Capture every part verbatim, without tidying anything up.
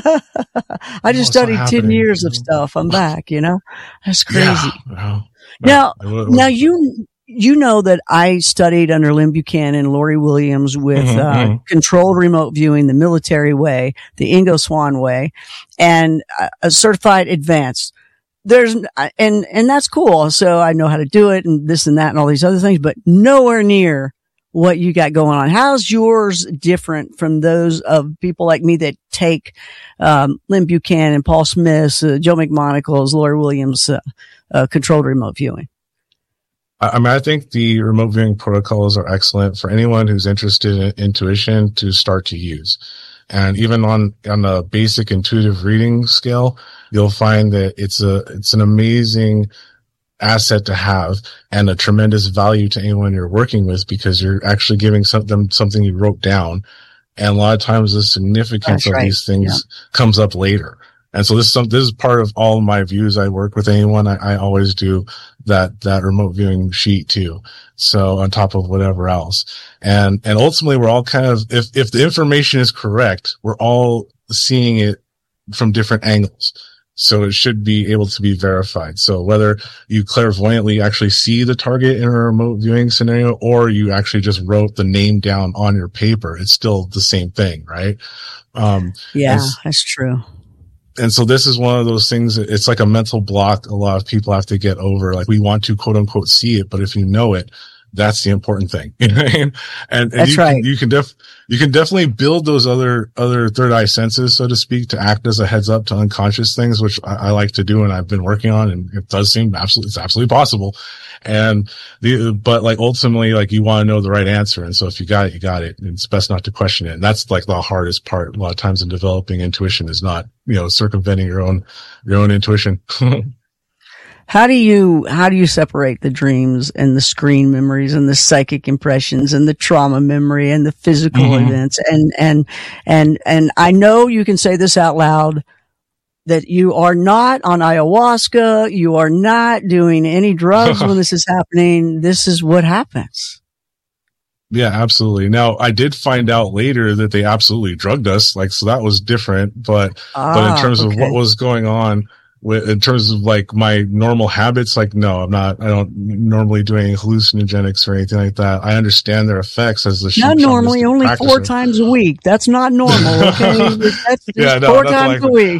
I just studied ten years of stuff. I'm back, you know, that's crazy. Yeah, well, now, now you, you know that I studied under Lynn Buchanan, Lori Williams with mm-hmm, uh, mm-hmm. controlled remote viewing, the military way, the Ingo Swann way, and a certified advanced. There's, and, and that's cool. So I know how to do it and this and that and all these other things, but nowhere near what you got going on. How's yours different from those of people like me that take, um, Lynn Buchanan, Paul Smith, uh, Joe McMonagle's, Lori Williams, uh, uh, controlled remote viewing? I mean, I think the remote viewing protocols are excellent for anyone who's interested in intuition to start to use. And even on, on a basic intuitive reading scale, you'll find that it's a, it's an amazing asset to have and a tremendous value to anyone you're working with because you're actually giving some, them something you wrote down. And a lot of times the significance That's of right. these things yeah. comes up later. And so this is some, this is part of all of my views. I work with anyone. I, I always do that, that remote viewing sheet too. So on top of whatever else. And, and ultimately we're all kind of, if, if the information is correct, we're all seeing it from different angles. So it should be able to be verified. So whether you clairvoyantly actually see the target in a remote viewing scenario or you actually just wrote the name down on your paper, it's still the same thing, right? Um, yeah, that's true. And so this is one of those things, it's like a mental block a lot of people have to get over. Like we want to quote unquote see it, but if you know it, that's the important thing. You know what I mean? And, and that's you, right. you can def, you can definitely build those other, other third eye senses, so to speak, to act as a heads up to unconscious things, which I, I like to do and I've been working on, and it does seem absolutely, it's absolutely possible. And the, but like ultimately, like you want to know the right answer. And so if you got it, you got it. And it's best not to question it. And that's like the hardest part a lot of times in developing intuition is not, you know, circumventing your own, your own intuition. How do you, how do you separate the dreams and the screen memories and the psychic impressions and the trauma memory and the physical mm-hmm. events? And, and, and, and I know you can say this out loud, that you are not on ayahuasca. You are not doing any drugs when this is happening. This is what happens. Yeah, absolutely. Now, I did find out later that they absolutely drugged us. Like, so that was different. But, ah, but in terms okay. of what was going on, in terms of like my normal habits, like no, I'm not, I don't normally do any hallucinogenics or anything like that. I understand their effects as the not normally, only practicer. four times a week. That's not normal. Okay, that's yeah, no, four times like, a week.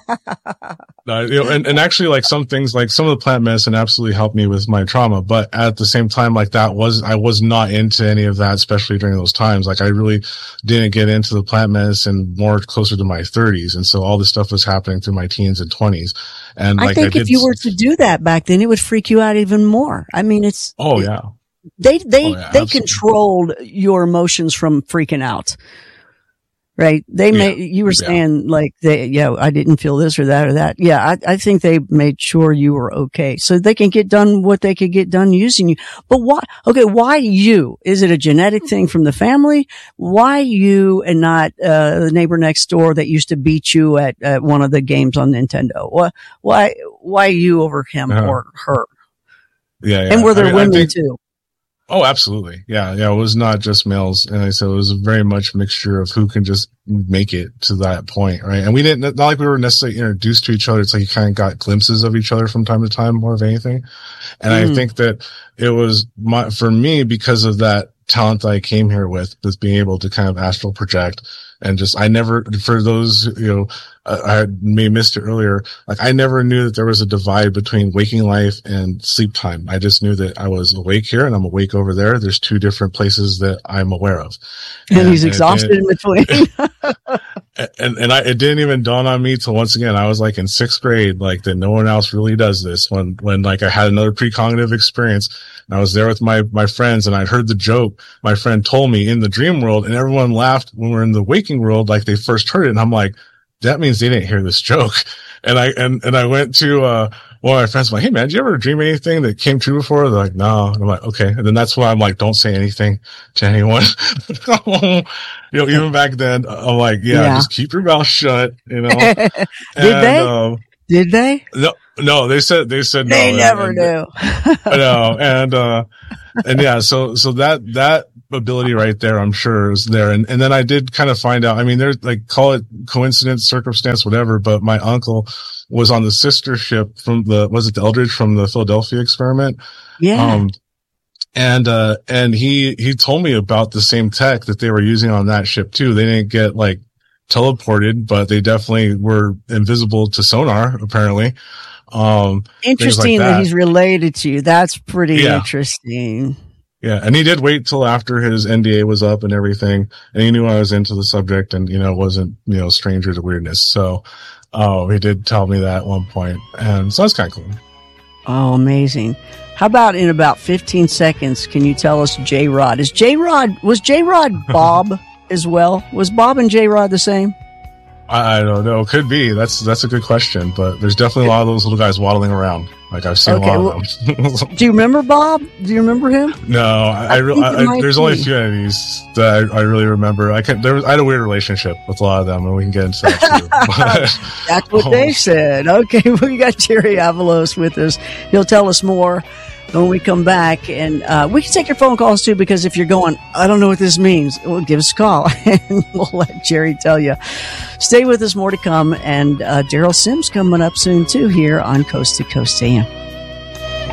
no, you know, and and actually, like some things, like some of the plant medicine absolutely helped me with my trauma, but at the same time, like that was I was not into any of that, especially during those times. Like I really didn't get into the plant medicine more closer to my thirties, and so all this stuff was happening through my teens and twenties. And I like think I if you were to do that back then, it would freak you out even more. I mean, it's oh it, yeah, they they oh, yeah, they absolutely. controlled your emotions from freaking out, right? They yeah. made you were yeah. saying like they yeah I didn't feel this or that or that. Yeah, I I think they made sure you were okay, so they can get done what they could get done using you. But why? Okay, why you? Is it a genetic thing from the family? Why you and not uh the neighbor next door that used to beat you at, at one of the games on Nintendo? Why why why you over him uh-huh. or her? Yeah, yeah. And were there I mean, women think, too? Oh, absolutely. Yeah, yeah. It was not just males, and I said it was very much a mixture of who can just make it to that point, right? And we didn't, not like we were necessarily introduced to each other. It's like you kind of got glimpses of each other from time to time, more of anything. And mm. I think that it was my, for me, because of that talent that I came here with, with being able to kind of astral project and just, I never, for those, you know, I may have missed it earlier. Like I never knew that there was a divide between waking life and sleep time. I just knew that I was awake here and I'm awake over there. There's two different places that I'm aware of. And, and he's exhausted in between. and, and I, it didn't even dawn on me till once again, I was like in sixth grade, like that no one else really does this when, when like I had another precognitive experience and I was there with my, my friends and I heard the joke my friend told me in the dream world and everyone laughed when we we're in the waking world, like they first heard it. And I'm like, that means they didn't hear this joke. And I, and, and I went to, uh, one of my friends, I'm like, hey man, did you ever dream anything that came true before? They're like, no. And I'm like, okay. And then that's why I'm like, don't say anything to anyone. You know, even back then, I'm like, yeah, yeah. just keep your mouth shut, you know. Did and, they? Um, Did they? No, no, they said, they said they no. They never and, do. I know. And, uh, and yeah, so, so that, that ability right there, I'm sure is there. And, and then I did kind of find out, I mean, there's like, call it coincidence, circumstance, whatever, but my uncle was on the sister ship from the, was it the Eldridge from the Philadelphia experiment? Yeah. Um, and, uh, and he, he told me about the same tech that they were using on that ship too. They didn't get like teleported, but they definitely were invisible to sonar, apparently. Um, interesting like that. that he's related to you. That's pretty yeah. interesting. Yeah. And he did wait till after his N D A was up and everything. And he knew I was into the subject and, you know, wasn't, you know, stranger to weirdness. So, oh, uh, he did tell me that at one point. And so that's kind of cool. Oh, amazing. How about in about fifteen seconds, can you tell us J-Rod? Is J-Rod, was J-Rod Bob as well? Was Bob and J-Rod the same? I don't know. Could be. That's that's a good question. But there's definitely a lot of those little guys waddling around. Like I've seen okay, a lot well, of them. Do you remember Bob? Do you remember him? No, I, I, I, I there's be. only a few entities that I, I really remember. I can. There was I had a weird relationship with a lot of them, and we can get into that too. But, that's what oh. they said. Okay, we got Jerry Avalos with us. He'll tell us more when we come back, and uh, we can take your phone calls too, because if you're going, I don't know what this means, well, give us a call and we'll let Jerry tell you. Stay with us, more to come, and uh, Daryl Sims coming up soon too here on Coast to Coast A M.